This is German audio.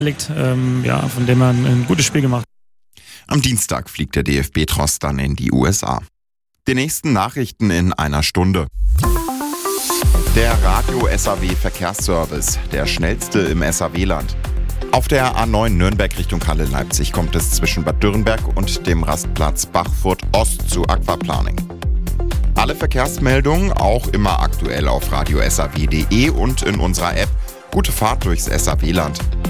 Von dem her ein gutes Spiel gemacht. Am Dienstag fliegt der DFB-Tross dann in die USA. Die nächsten Nachrichten in einer Stunde. Der Radio SAW Verkehrsservice, der schnellste im SAW-Land. Auf der A9 Nürnberg Richtung Halle Leipzig kommt es zwischen Bad Dürrenberg und dem Rastplatz Bachfurt Ost zu Aquaplaning. Alle Verkehrsmeldungen auch immer aktuell auf radiosaw.de und in unserer App. Gute Fahrt durchs SAW-Land.